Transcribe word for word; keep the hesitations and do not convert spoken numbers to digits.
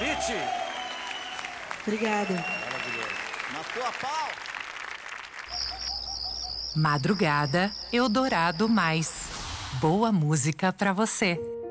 Pitty. Obrigada. Maravilhoso. Na tua pau. Madrugada Eldorado Mais. Boa música pra você.